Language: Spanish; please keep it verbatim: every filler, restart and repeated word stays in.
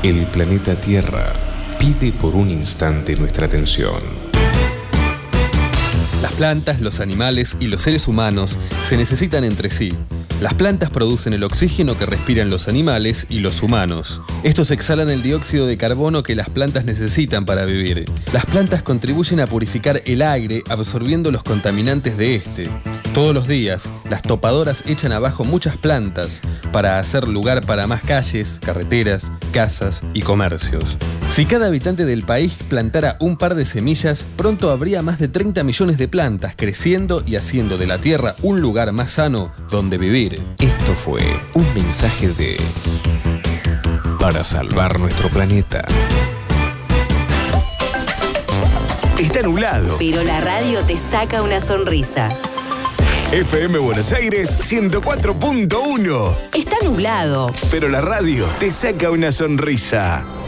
El planeta Tierra pide por un instante nuestra atención. Las plantas, los animales y los seres humanos se necesitan entre sí. Las plantas producen el oxígeno que respiran los animales y los humanos. Estos exhalan el dióxido de carbono que las plantas necesitan para vivir. Las plantas contribuyen a purificar el aire absorbiendo los contaminantes de este. Todos los días, las topadoras echan abajo muchas plantas para hacer lugar para más calles, carreteras, casas y comercios. Si cada habitante del país plantara un par de semillas, pronto habría más de treinta millones de plantas creciendo y haciendo de la Tierra un lugar más sano donde vivir. Esto fue un mensaje de Para salvar nuestro planeta. Está nublado. Pero la radio te saca una sonrisa. F M Buenos Aires ciento cuatro punto uno. Está nublado. Pero la radio te saca una sonrisa.